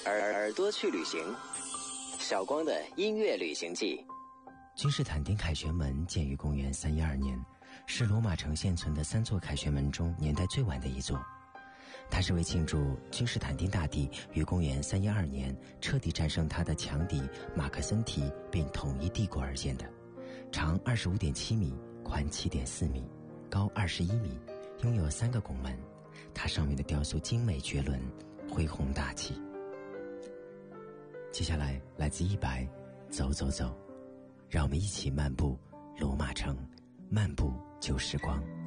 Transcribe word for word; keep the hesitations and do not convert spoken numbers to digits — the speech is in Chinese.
耳耳朵去旅行，小光的音乐旅行记。 君士坦丁凯旋门建于公元三一二年，是罗马城现存的三座凯旋门中年代最晚的一座。它是为庆祝君士坦丁大帝于公元三一二年彻底战胜他的强敌马克森提并统一帝国而建的，长 二十五点七米，宽 七点四米，高二十一米，拥有三个拱门。它上面的雕塑精美绝伦，恢宏大气。接下来来自一白，走走走，让我们一起漫步罗马城，漫步旧时光。